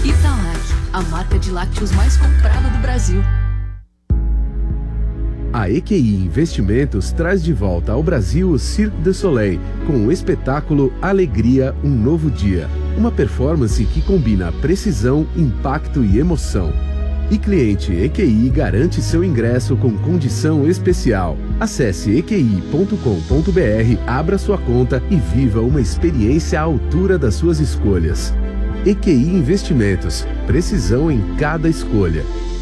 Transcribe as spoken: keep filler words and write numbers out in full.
Italac, a marca de lácteos mais comprada do Brasil. A E Q I Investimentos traz de volta ao Brasil o Cirque du Soleil com o espetáculo Alegria, um Novo Dia. Uma performance que combina precisão, impacto e emoção. E cliente E Q I garante seu ingresso com condição especial. Acesse e q i ponto com ponto b r, abra sua conta e viva uma experiência à altura das suas escolhas. E Q I Investimentos, precisão em cada escolha.